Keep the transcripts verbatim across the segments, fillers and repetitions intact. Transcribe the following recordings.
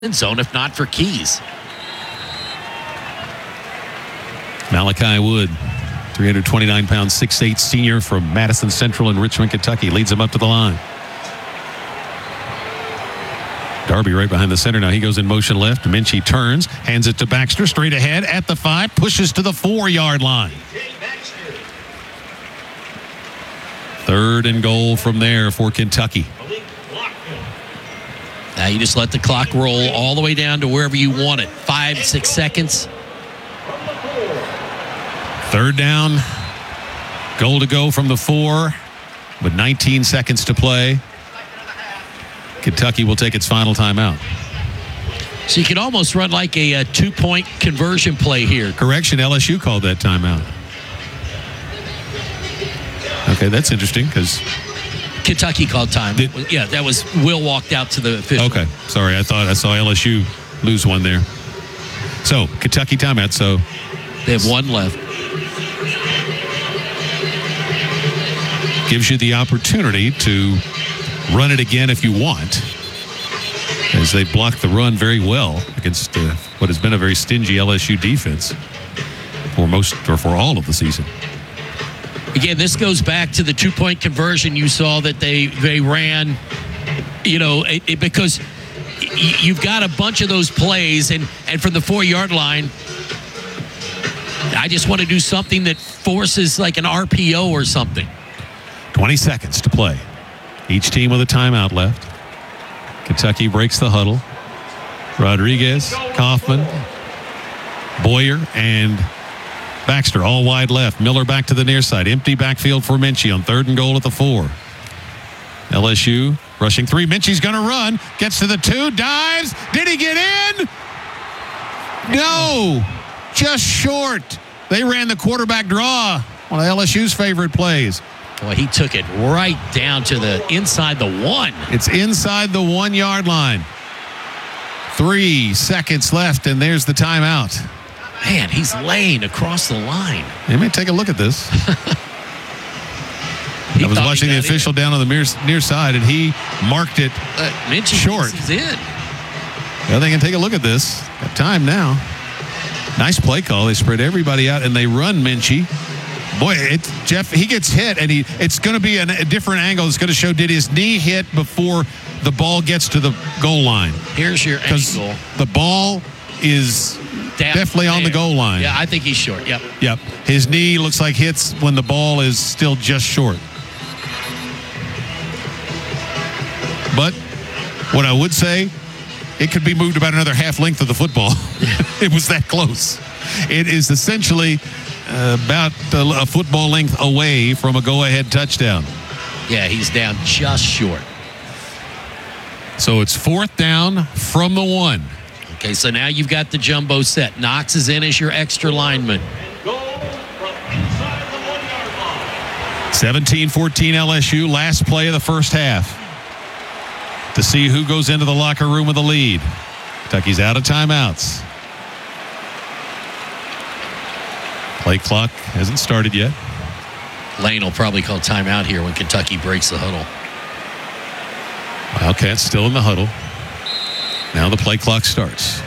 zone if not for Keys. Malachi Wood, three hundred twenty-nine pounds, six foot eight senior from Madison Central in Richmond, Kentucky, leads him up to the line. Darby right behind the center now. He goes in motion left. Minchie turns, hands it to Baxter, straight ahead at the five, pushes to the four-yard line. Third and goal from there for Kentucky. Now you just let the clock roll all the way down to wherever you want it. Five, six seconds. Third down. Goal to go from the four with nineteen seconds to play. Kentucky will take its final timeout. So you could almost run like a, a two-point conversion play here. Correction, L S U called that timeout. Okay, that's interesting because Kentucky called time. Did, yeah, that was Will walked out to the official. Okay, sorry. I thought I saw L S U lose one there. So, Kentucky timeout. So they have one left. Gives you the opportunity to run it again if you want, as they block the run very well against uh, what has been a very stingy L S U defense for most or for all of the season. Again, this goes back to the two-point conversion you saw that they they ran, you know, it, it, because y- you've got a bunch of those plays, and, and from the four-yard line, I just want to do something that forces like an R P O or something. twenty seconds to play. Each team with a timeout left. Kentucky breaks the huddle. Rodriguez, Kaufman, Boyer, and Baxter all wide left. Miller back to the near side. Empty backfield for Minchie on third and goal at the four. L S U rushing three. Minchie's going to run. Gets to the two. Dives. Did he get in? No. Just short. They ran the quarterback draw. One of L S U's favorite plays. Boy, he took it right down to the inside the one. It's inside the one-yard line. Three seconds left, and there's the timeout. Man, he's laying across the line. You may take a look at this. I was watching the official in. down on the near, near side, and he marked it uh, Minchie short. He's in. Well, they can take a look at this. Got time now. Nice play call. They spread everybody out, and they run Minchie. Boy, it, Jeff, he gets hit, and he it's going to be an, a different angle. It's going to show, did his knee hit before the ball gets to the goal line? Here's your angle. The ball is Down definitely there. On the goal line. Yeah, I think he's short. Yep. Yep. His knee looks like hits when the ball is still just short. But what I would say, it could be moved about another half length of the football. It was that close. It is essentially uh, about a football length away from a go-ahead touchdown. Yeah, he's down just short. So it's fourth down from the one. Okay, so now you've got the jumbo set. Knox is in as your extra lineman. seventeen fourteen L S U, last play of the first half. To see who goes into the locker room with the lead. Kentucky's out of timeouts. Play clock hasn't started yet. Lane will probably call timeout here when Kentucky breaks the huddle. Wildcats still in the huddle. Now the play clock starts.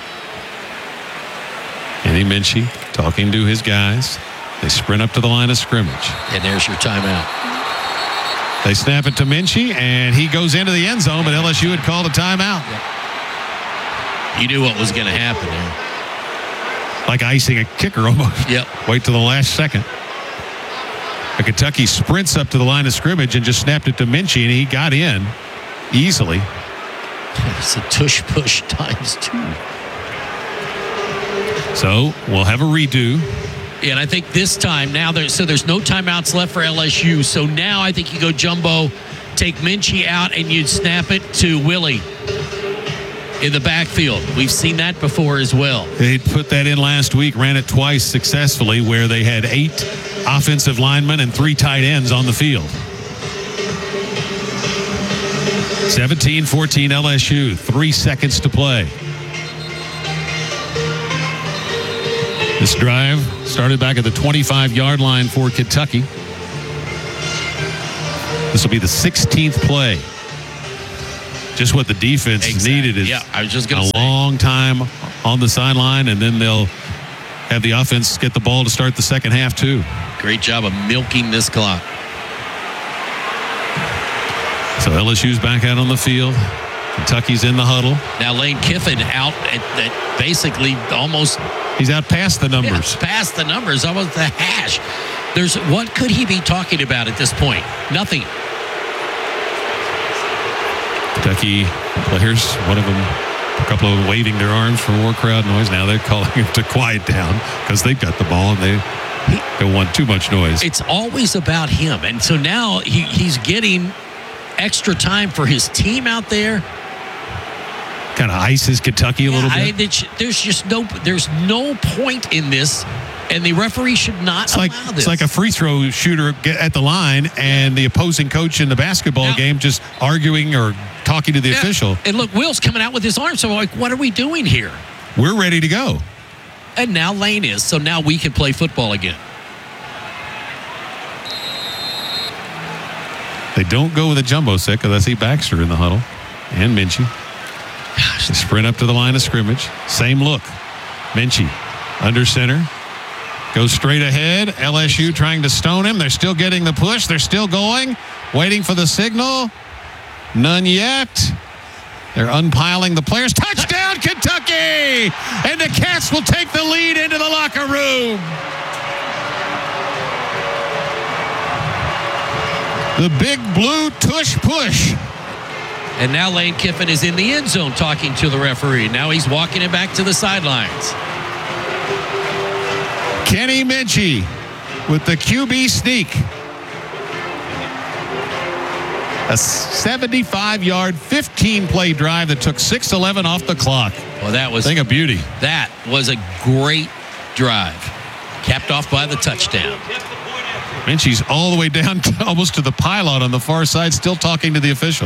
Eddie Minchie talking to his guys. They sprint up to the line of scrimmage. And there's your timeout. They snap it to Minchie, and he goes into the end zone, but L S U had called a timeout. Yep. You knew what was going to happen there. Like icing a kicker almost. Yep. Wait till the last second. But Kentucky sprints up to the line of scrimmage and just snapped it to Minchie, and he got in easily. It's a tush push times two. So we'll have a redo. Yeah, and I think this time now there's so there's no timeouts left for L S U. So now I think you go jumbo, take Minchie out, and you snap it to Willie in the backfield. We've seen that before as well. They put that in last week, ran it twice successfully, where they had eight offensive linemen and three tight ends on the field. seventeen fourteen L S U, three seconds to play. This drive started back at the twenty-five-yard line for Kentucky. This will be the sixteenth play. just what the defense Exactly. needed is Yeah, I was just gonna a say. long time on the sideline, and then they'll have the offense get the ball to start the second half too. Great job of milking this clock. So L S U's back out on the field. Kentucky's in the huddle. Now Lane Kiffin out at, at basically almost He's out past the numbers. yeah, past the numbers, almost the hash. There's what could he be talking about at this point? Nothing. Kentucky players, one of them, a couple of them waving their arms for more crowd noise. Now they're calling him to quiet down because they've got the ball and they don't want too much noise. It's always about him, and so now he, he's getting extra time for his team out there. Kind of ices Kentucky a Yeah, little I, bit. it's- there's just no there's no point in this, and the referee should not It's like allow this. it's like a free throw shooter get at the line, and the opposing coach in the basketball Now- game just arguing or talking to the Yeah, official. And look, Will's coming out with his arm, so I'm like, what are we doing here? We're ready to go. And now Lane is, so now we can play football again. They don't go with a jumbo set because I see Baxter in the huddle and Minchie. Gosh, They sprint up to the line of scrimmage. Same look. Minchie under center. Goes straight ahead. L S U trying to stone him. They're still getting the push. They're still going. Waiting for the signal. None yet. They're unpiling the players. Touchdown, Kentucky! And the Cats will take the lead into the locker room. The big blue tush push. And now Lane Kiffin is in the end zone talking to the referee. Now he's walking it back to the sidelines. Kenny Minchie with the Q B sneak. A seventy-five-yard, fifteen-play drive that took six eleven off the clock. Well, that was Thing of beauty. that was a great drive, capped off by the touchdown. Minchie's all the way down to, almost to the pylon on the far side, still talking to the official.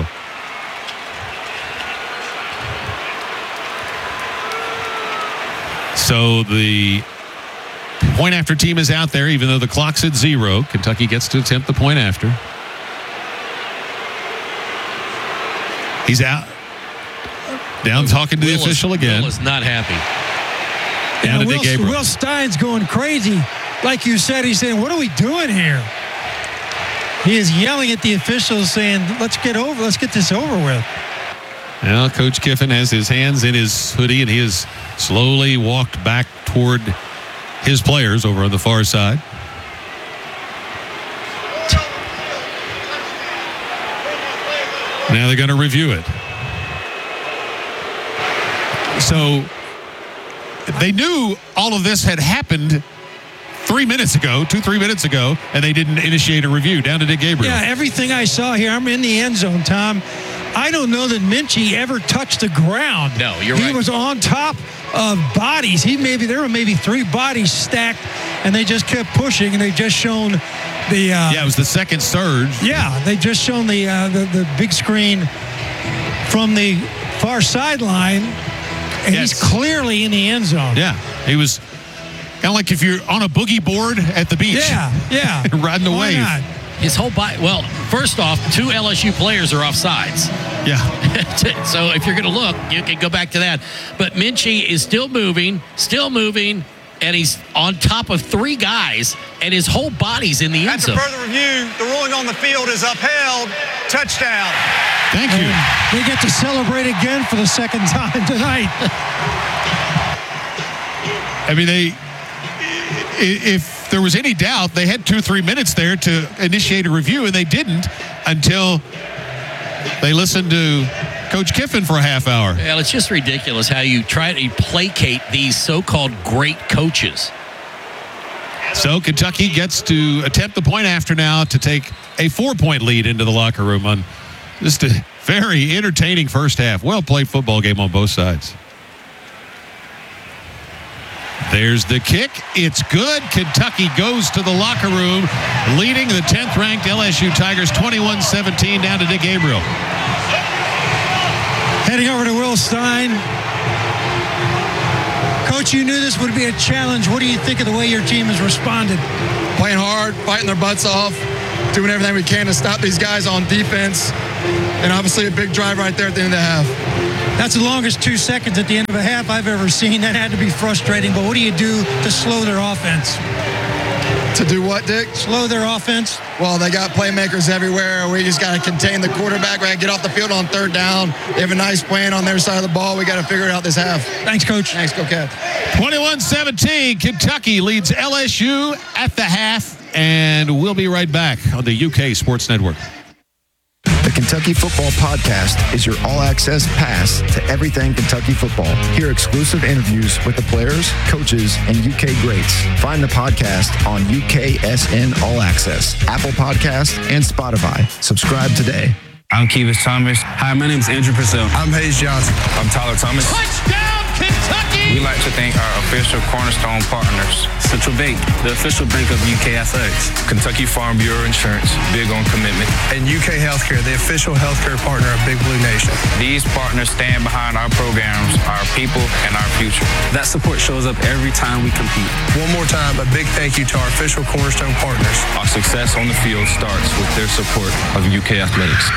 So the point after team is out there, even though the clock's at zero. Kentucky gets to attempt the point after. He's out. Down talking to the Will is- official again. Will is not happy. Down to Will, Dick Gabriel. Will Stein's going crazy. Like you said, he's saying, what are we doing here? He is yelling at the officials saying, let's get over, let's get this over with. Now, Coach Kiffin has his hands in his hoodie, and he has slowly walked back toward his players over on the far side. Now they're going to review it. So they knew all of this had happened three minutes ago, two, three minutes ago, and they didn't initiate a review. Down to Dick Gabriel. Yeah, everything I saw here, I'm in the end zone, Tom. I don't know that Minchie ever touched the ground. No, you're he right. He was on top of bodies. He maybe there were maybe three bodies stacked, and they just kept pushing, and they just shown the. Uh, Yeah, it was the second surge. Yeah, they just shown the, uh, the the big screen from the far sideline, and Yes. he's clearly in the end zone. Yeah, he was kind of like if you're on a boogie board at the beach. Yeah, yeah. Riding the Why wave. not? His whole body. Well, first off, two L S U players are off sides. Yeah. So if you're going to look, you can go back to that. But Minchie is still moving, still moving, and he's on top of three guys, and his whole body's in the end After zone. further review, the ruling on the field is upheld. Touchdown. Thank you. And they get to celebrate again for the second time tonight. I mean, they, i- if there was any doubt, they had two, three minutes there to initiate a review, and they didn't until they listened to Coach Kiffin for a half hour. Well, it's just ridiculous how you try to placate these so-called great coaches. So Kentucky gets to attempt the point after now to take a four-point lead into the locker room on just a very entertaining first half. Well-played football game on both sides. There's the kick. It's good. Kentucky goes to the locker room, leading the tenth-ranked L S U Tigers twenty-one seventeen down to Dick Gabriel. Heading over to Will Stein. Coach, you knew this would be a challenge. What do you think of the way your team has responded? Playing hard, fighting their butts off. doing everything we can to stop these guys on defense. And obviously a big drive right there at the end of the half. That's the longest two seconds at the end of a half I've ever seen. That had to be frustrating. But what do you do to slow their offense? To do what, Dick? Slow their offense. Well, they got playmakers everywhere. We just got to contain the quarterback. We got to get off the field on third down. They have a nice plan on their side of the ball. We got to figure it out this half. Thanks, Coach. Thanks, go Cats. twenty-one seventeen, Kentucky leads L S U at the half, and we'll be right back on the U K Sports Network. The Kentucky Football Podcast is your all-access pass to everything Kentucky football. Hear exclusive interviews with the players, coaches, and U K greats. Find the podcast on U K S N All Access, Apple Podcasts, and Spotify. Subscribe today. I'm Kevis Thomas. Hi, my name is Andrew Purcell. I'm Hayes Johnson. I'm Tyler Thomas. Touchdown, Kentucky! We like to thank our official Cornerstone partners. Central Bank, the official bank of U K Athletics. Kentucky Farm Bureau Insurance, big on commitment. And U K Healthcare, the official healthcare partner of Big Blue Nation. These partners stand behind our programs, our people, and our future. That support shows up every time we compete. One more time, a big thank you to our official Cornerstone partners. Our success on the field starts with their support of U K Athletics.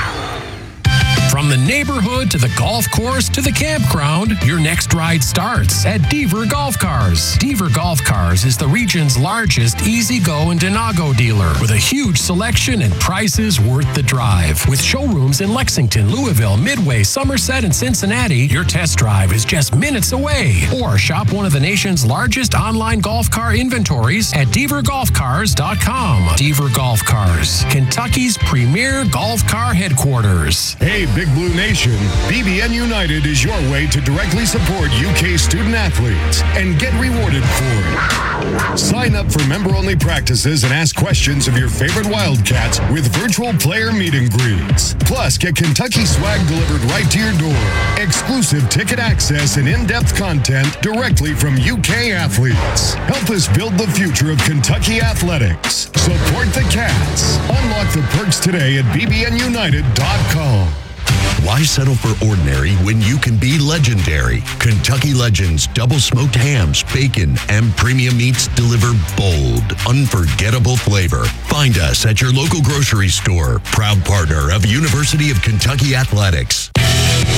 From the neighborhood to the golf course to the campground, your next ride starts at Deaver Golf Cars. Deaver Golf Cars is the region's largest easy-go and Denago dealer with a huge selection and prices worth the drive. With showrooms in Lexington, Louisville, Midway, Somerset, and Cincinnati, your test drive is just minutes away. Or shop one of the nation's largest online golf car inventories at deaver golf cars dot com. Deaver Golf Cars, Kentucky's premier golf car headquarters. Hey, Big Blue Nation, B B N United is your way to directly support U K student athletes and get rewarded for it. Sign up for member-only practices and ask questions of your favorite Wildcats with virtual player meet and greets. Plus, get Kentucky swag delivered right to your door, exclusive ticket access, and in-depth content directly from U K athletes. Help us build the future of Kentucky athletics. Support the Cats. Unlock the perks today at b b n united dot com. Why settle for ordinary when you can be legendary? Kentucky Legends double smoked hams, bacon, and premium meats deliver bold, unforgettable flavor. Find us at your local grocery store. Proud partner of University of Kentucky Athletics.